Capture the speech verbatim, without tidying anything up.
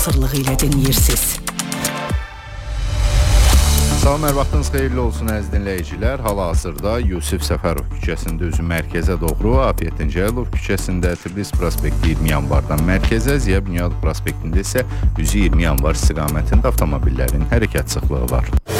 sponsorluğu ilə dinləyirsiniz. Salam, hər vaxtınız xeyirli olsun əziz dinləyicilər. Hal-hazırda Yusif Səfərov küçəsində özü mərkəzə doğru, Afət Əncəlov küçəsində, Tiflis prospekti iyirmi yanvardan mərkəzə, Ziya Bünyadov prospektində isə yüz iyirmi yanvar istiqamətində avtomobillərin hərəkət sıxlığı var.